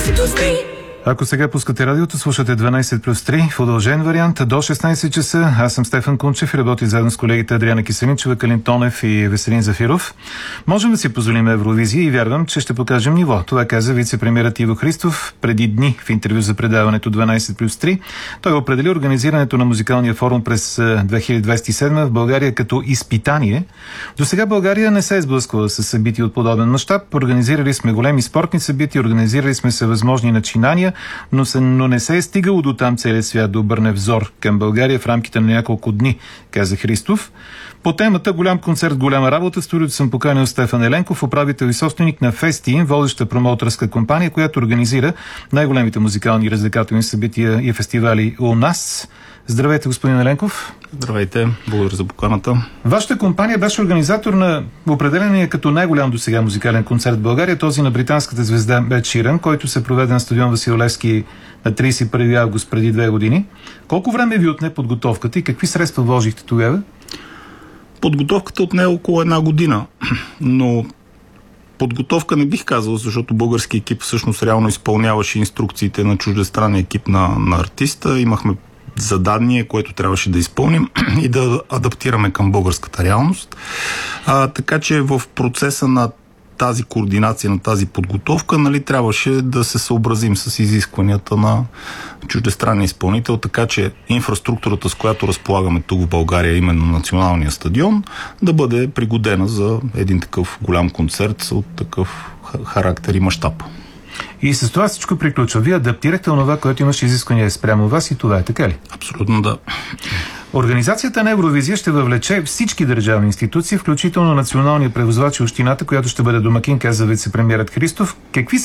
Ако сега пускате радиото, слушате 12+3 в удължен вариант до 16 часа. Аз съм Стефан Кунчев и работя заедно с колегите Адриана Киселинчева, Калин Тонев и Веселин Зафиров. Можем да си позволим Евровизия и вярвам, че ще покажем ниво. Това каза вице-премиерът Иво Христов преди дни в интервю за предаването 12+3. Той определи организирането на музикалния форум през 2027 в България като изпитание. До сега България не се е сблъсквала с събития от подобен мащаб. Организирали сме големи спортни събития, организирали сме всевъзможни начинания, но не се е стигало до там целият свят да обърне взор към България в рамките на няколко дни, каза Христов. По темата голям концерт, голяма работа, в студиото съм поканил Стефан Еленков, управител и собственик на Фести, водеща промоутерска компания, която организира най-големите музикални развлекателни събития и фестивали у нас. Здравейте, господин Еленков. Здравейте, благодаря за поканата. Вашата компания беше организатор на определения като най-голям досега музикален концерт в България, този на британската звезда Ед Ширан, който се проведе на стадион Васил Левски на 31 август преди 2 години. Колко време ви отне подготовката и какви средства вложихте тогава? Подготовката отне около 1 година, но подготовка не бих казал, защото български екип всъщност реално изпълняваше инструкциите на чуждестранния екип на артиста. Имахме задание, което трябваше да изпълним и да адаптираме към българската реалност. Така че в процеса на тази координация, на тази подготовка, трябваше да се съобразим с изискванията на чуждестранния изпълнител, така че инфраструктурата, с която разполагаме тук в България, именно националния стадион, да бъде пригодена за един такъв голям концерт от такъв характер и мащаб. И с това всичко приключва. Вие адаптирахте онова, което имаше изисквания спрямо вас и това е така ли? Абсолютно да. Организацията на Евровизия ще въвлече всички държавни институции, включително националния превозвач и общината, която ще бъде домакин, каза вице-премиерът Христов.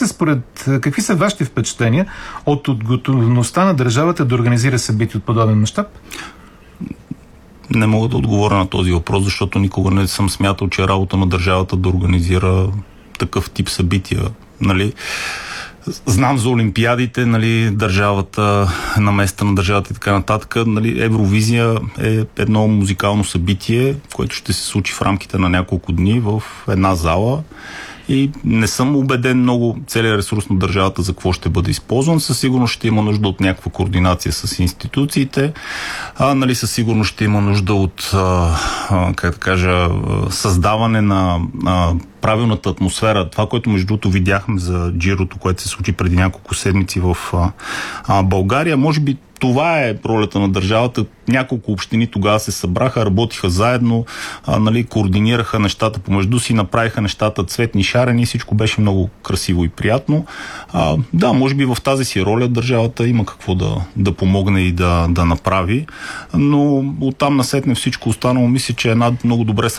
Какви са вашите впечатления от готовността на държавата да организира събития от подобен мащаб? Не мога да отговоря на този въпрос, защото никога не съм смятал, че е работа на държавата да организира такъв тип събития. Знам за олимпиадите, държавата, на места на държавата и така нататък. Евровизия е едно музикално събитие, което ще се случи в рамките на няколко дни в една зала. И не съм убеден много целият ресурс на държавата за какво ще бъде използван. Със сигурност ще има нужда от някаква координация с институциите. Със сигурност ще има нужда от създаване на правилната атмосфера. Това, което между другото видяхме за Джирото, което се случи преди няколко седмици в България, може би това е ролята на държавата. Няколко общини тогава се събраха, работиха заедно, координираха нещата помежду си, направиха нещата цветни, шарени, всичко беше много красиво и приятно. Може би в тази си роля държавата има какво да помогне и да направи, но оттам насетне всичко останало, мисля, че е една много добре